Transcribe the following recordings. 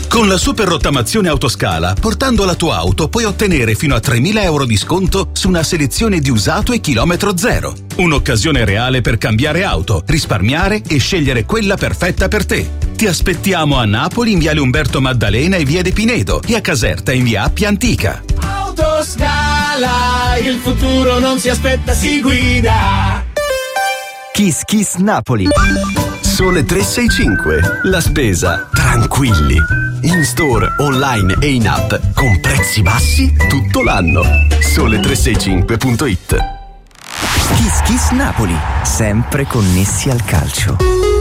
Con la super rottamazione Autoscala, portando la tua auto puoi ottenere fino a 3.000 euro di sconto su una selezione di usato e chilometro zero. Un'occasione reale per cambiare auto, risparmiare e scegliere quella perfetta per te. Ti aspettiamo a Napoli in viale Umberto Maddalena e via De Pinedo e a Caserta in via Appia Antica. Autoscala, il futuro non si aspetta, si guida. Kiss Kiss Napoli. Sole 365. La spesa tranquilli. In store, online e in app con prezzi bassi tutto l'anno. Sole365.it. Kiss Kiss Napoli, sempre connessi al calcio.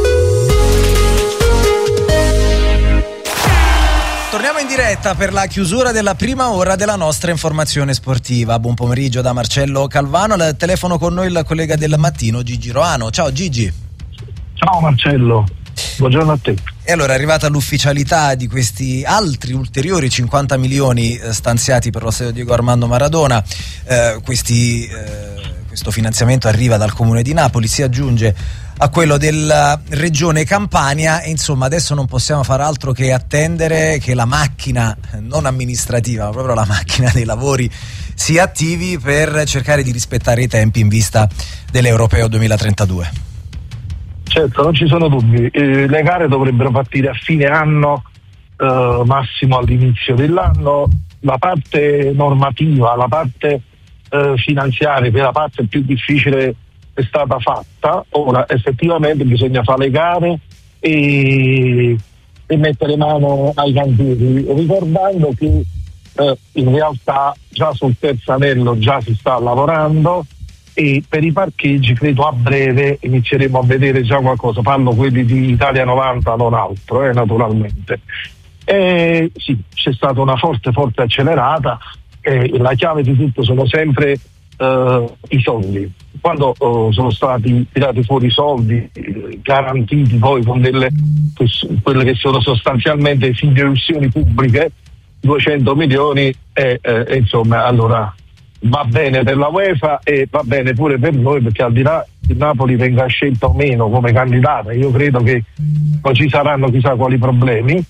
Torniamo in diretta per la chiusura della prima ora della nostra informazione sportiva. Buon pomeriggio da Marcello Calvano. Al telefono con noi il collega del mattino Gigi Roano. Ciao Gigi. Ciao Marcello, buongiorno a te. E allora è arrivata l'ufficialità di questi altri ulteriori 50 milioni stanziati per lo stadio Diego Armando Maradona. Questo finanziamento arriva dal Comune di Napoli, si aggiunge a quello della Regione Campania e insomma adesso non possiamo fare altro che attendere che la macchina non amministrativa, ma proprio la macchina dei lavori si attivi per cercare di rispettare i tempi in vista dell'Europeo 2032. Certo, non ci sono dubbi, le gare dovrebbero partire a fine anno, massimo all'inizio dell'anno. La parte normativa, la parte finanziaria, che è la parte più difficile, è stata fatta. Ora effettivamente bisogna fare le gare e mettere mano ai cantieri, ricordando che in realtà già sul terzo anello già si sta lavorando e per i parcheggi credo a breve inizieremo a vedere già qualcosa. Parlo quelli di Italia 90, non altro, naturalmente. Sì, c'è stata una forte accelerata. La chiave di tutto sono sempre i soldi. Quando sono stati tirati fuori i soldi garantiti poi con quelle che sono sostanzialmente fideiussioni pubbliche, 200 milioni insomma, allora va bene per la UEFA e va bene pure per noi, perché al di là di Napoli venga scelta o meno come candidata, io credo che non ci saranno chissà quali problemi.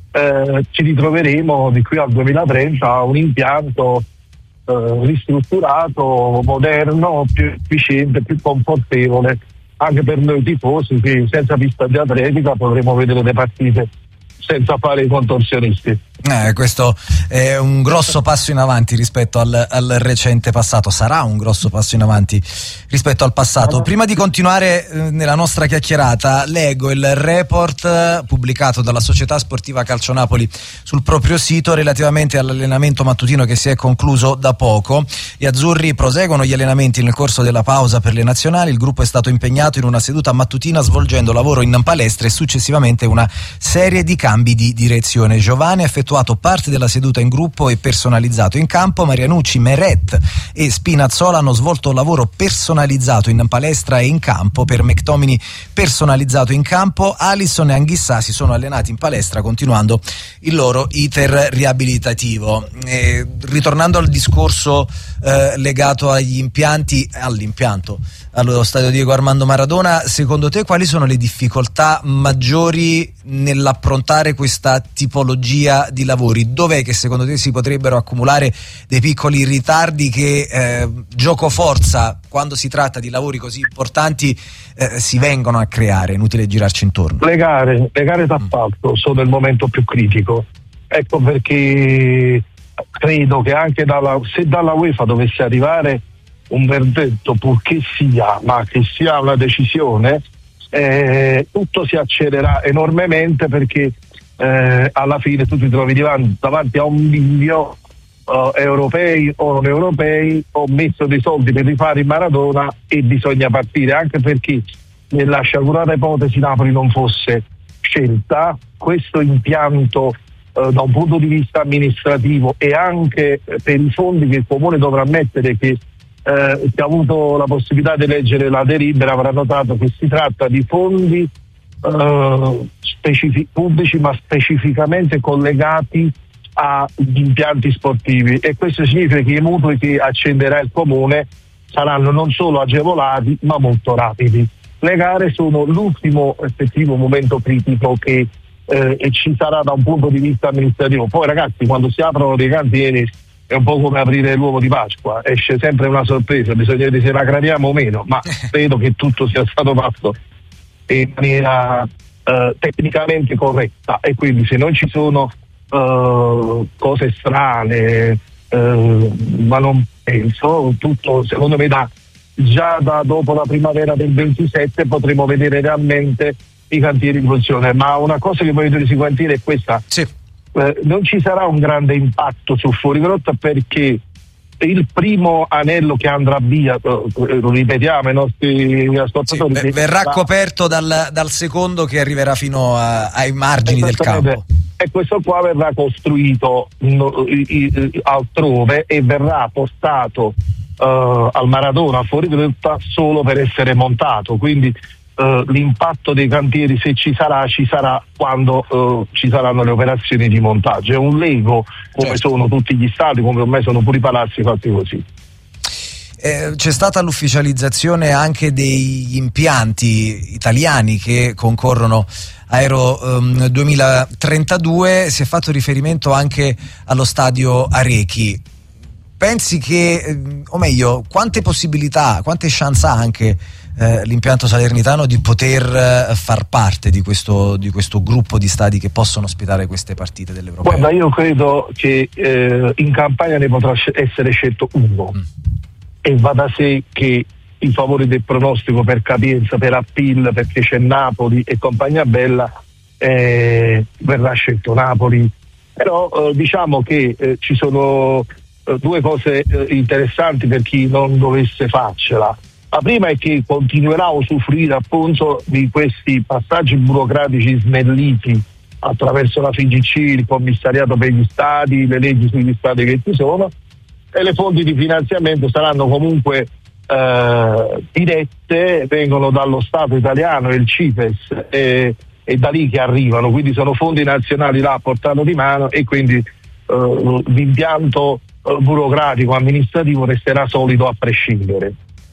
Ci ritroveremo di qui al 2030 a un impianto ristrutturato, moderno, più efficiente, più confortevole anche per noi tifosi, che senza pista di atletica potremo vedere le partite senza fare i contorsionisti. Questo è un grosso passo in avanti rispetto al recente passato, sarà un grosso passo in avanti rispetto al passato. Prima di continuare nella nostra chiacchierata, leggo il report pubblicato dalla Società Sportiva Calcio Napoli sul proprio sito relativamente all'allenamento mattutino che si è concluso da poco. Gli azzurri proseguono gli allenamenti nel corso della pausa per le nazionali. Il gruppo è stato impegnato in una seduta mattutina svolgendo lavoro in palestra e successivamente una serie di cambi di direzione. Giovanni ha effettuato parte della seduta in gruppo e personalizzato in campo. Marianucci, Meret e Spinazzola hanno svolto lavoro personalizzato in palestra e in campo. Per McTominay personalizzato in campo. Alisson e Anghissà si sono allenati in palestra continuando il loro iter riabilitativo. Ritornando al discorso legato all'impianto allo stadio Diego Armando Maradona, secondo te quali sono le difficoltà maggiori nell'approntare questa tipologia di lavori? Dov'è che secondo te si potrebbero accumulare dei piccoli ritardi che gioco forza, quando si tratta di lavori così importanti, si vengono a creare? Inutile girarci intorno. Le gare d'appalto sono il momento più critico, ecco perché credo che anche se dalla UEFA dovesse arrivare un verdetto, purché sia, ma che sia una decisione, tutto si accelera enormemente, perché alla fine tu ti trovi davanti a un bivio, europei o non europei, ho messo dei soldi per rifare il Maradona e bisogna partire, anche perché nella sciagurata ipotesi Napoli non fosse scelta, questo impianto da un punto di vista amministrativo e anche per i fondi che il Comune dovrà mettere, che chi ha avuto la possibilità di leggere la delibera avrà notato che si tratta di fondi pubblici ma specificamente collegati agli impianti sportivi, e questo significa che i mutui che accenderà il Comune saranno non solo agevolati ma molto rapidi. Le gare sono l'ultimo effettivo momento critico che e ci sarà da un punto di vista amministrativo. Poi ragazzi, quando si aprono dei cantieri è un po' come aprire l'uovo di Pasqua, esce sempre una sorpresa, bisogna vedere se la gradiamo o meno, ma credo che tutto sia stato fatto in maniera tecnicamente corretta, e quindi se non ci sono cose strane, ma non penso, tutto secondo me già da dopo la primavera del 27 potremo vedere realmente i cantieri in funzione. Ma una cosa che voglio dire sui cantieri è questa: sì. Non ci sarà un grande impatto su Fuorigrotta, perché il primo anello che andrà via, lo ripetiamo ai nostri ascoltatori, sì, verrà coperto dal secondo che arriverà fino ai margini del campo, e questo qua verrà costruito altrove e verrà portato al Maradona a Fuorigrotta solo per essere montato. Quindi l'impatto dei cantieri, se ci sarà quando ci saranno le operazioni di montaggio. È un Lego, come sono tutti gli stadi, come ormai sono pure i palazzi fatti così. C'è stata l'ufficializzazione anche degli impianti italiani che concorrono a Aero 2032, si è fatto riferimento anche allo stadio Arechi. Pensi che, o meglio, quante possibilità, quante chance ha anche l'impianto salernitano di poter far parte di questo gruppo di stadi che possono ospitare queste partite dell'Europeo? Guarda, io credo che in Campania ne potrà essere scelto uno, e va da sé che in favore del pronostico, per capienza, per appeal, perché c'è Napoli e compagnia bella, verrà scelto Napoli. Però diciamo che ci sono due cose interessanti per chi non dovesse farcela. La prima è che continuerà a usufruire appunto di questi passaggi burocratici snelliti attraverso la FIGC, il commissariato per gli stadi, le leggi sugli stadi che ci sono, e le fonti di finanziamento saranno comunque dirette, vengono dallo Stato italiano e il CIPES, e da lì che arrivano, quindi sono fondi nazionali là a portata di mano, e quindi l'impianto burocratico amministrativo resterà solido a prescindere.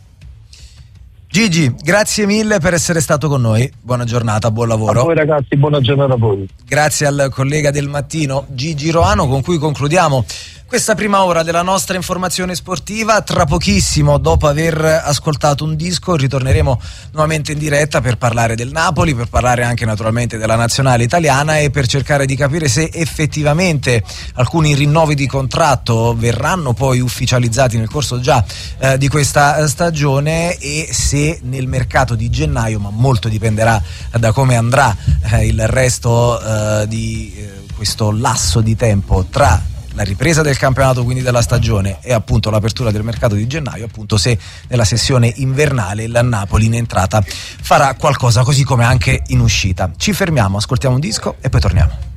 Gigi, grazie mille per essere stato con noi, buona giornata, buon lavoro. A voi ragazzi, buona giornata a voi. Grazie al collega del mattino Gigi Roano, con cui concludiamo questa prima ora della nostra informazione sportiva. Tra pochissimo, dopo aver ascoltato un disco, ritorneremo nuovamente in diretta per parlare del Napoli, per parlare anche naturalmente della nazionale italiana e per cercare di capire se effettivamente alcuni rinnovi di contratto verranno poi ufficializzati nel corso già di questa stagione, e se nel mercato di gennaio, ma molto dipenderà da come andrà il resto di questo lasso di tempo tra la ripresa del campionato, quindi della stagione, e appunto l'apertura del mercato di gennaio, appunto se nella sessione invernale il Napoli in entrata farà qualcosa, così come anche in uscita. Ci fermiamo, ascoltiamo un disco e poi torniamo.